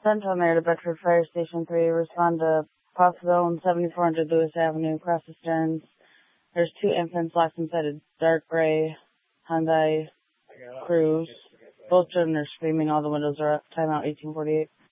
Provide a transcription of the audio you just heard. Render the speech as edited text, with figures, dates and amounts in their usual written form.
Central Mayor to Bedford Fire Station 3. Respond to Pottsville and 7400 Lewis Avenue across the Stearns. There's 2 infants locked inside a dark gray Hyundai Cruise. Both children are screaming. All the windows are up. Timeout 1848.